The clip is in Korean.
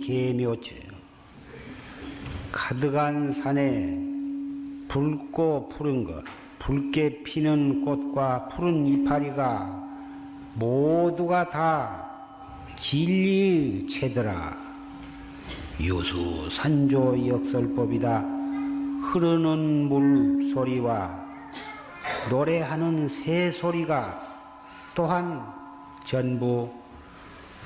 개묘죄요. 가득한 산에 붉고 푸른 것, 붉게 피는 꽃과 푸른 이파리가 모두가 다 진리의 체더라. 유수 산조 역설법이다. 흐르는 물 소리와 노래하는 새 소리가 또한 전부